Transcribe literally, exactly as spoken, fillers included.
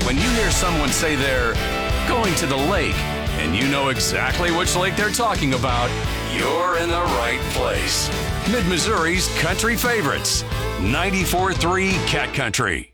When you hear someone say they're going to the lake, and you know exactly which lake they're talking about, you're in the right place. Mid-Missouri's country favorites, ninety-four point three Cat Country.